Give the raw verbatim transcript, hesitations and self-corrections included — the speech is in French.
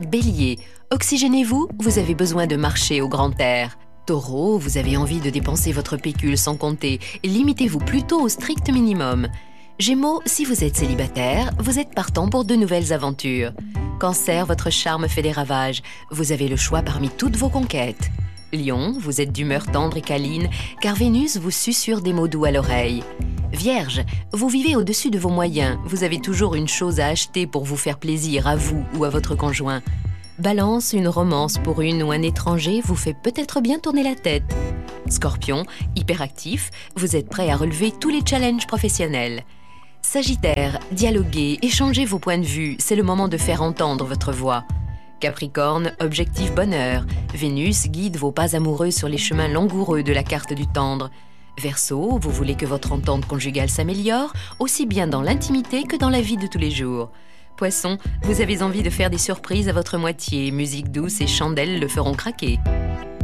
Bélier, oxygénez-vous, vous avez besoin de marcher au grand air. Taureau, vous avez envie de dépenser votre pécule sans compter. Limitez-vous plutôt au strict minimum. Gémeaux, si vous êtes célibataire, vous êtes partant pour de nouvelles aventures. Cancer, votre charme fait des ravages. Vous avez le choix parmi toutes vos conquêtes. Lion, vous êtes d'humeur tendre et câline, car Vénus vous susurre des mots doux à l'oreille. Vierge, vous vivez au-dessus de vos moyens. Vous avez toujours une chose à acheter pour vous faire plaisir à vous ou à votre conjoint. Balance, une romance pour une ou un étranger vous fait peut-être bien tourner la tête. Scorpion, hyperactif, vous êtes prêt à relever tous les challenges professionnels. Sagittaire, dialoguez, échangez vos points de vue, c'est le moment de faire entendre votre voix. Capricorne, objectif bonheur, Vénus guide vos pas amoureux sur les chemins langoureux de la carte du tendre. Verseau, vous voulez que votre entente conjugale s'améliore, aussi bien dans l'intimité que dans la vie de tous les jours. Poisson, vous avez envie de faire des surprises à votre moitié, musique douce et chandelles le feront craquer.